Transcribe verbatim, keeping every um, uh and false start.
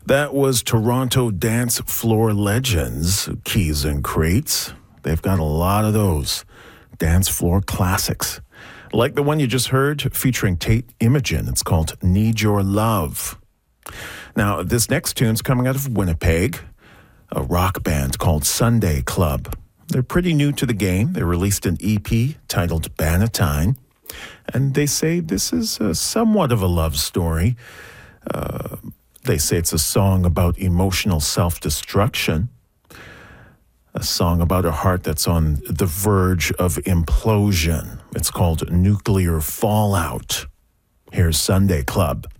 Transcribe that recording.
That was Toronto dance floor legends, Keys and Crates. They've got a lot of those dance floor classics. Like the one you just heard featuring Tate Imogen. It's called Need Your Love. Now, this next tune's coming out of Winnipeg, a rock band called Sunday Club. They're pretty new to the game. They released an E P titled Bannatyne, and they say this is a, somewhat of a love story. Uh, they say it's a song about emotional self-destruction, a song about a heart that's on the verge of implosion. It's called Nuclear Fallout. Here's Sunday Club.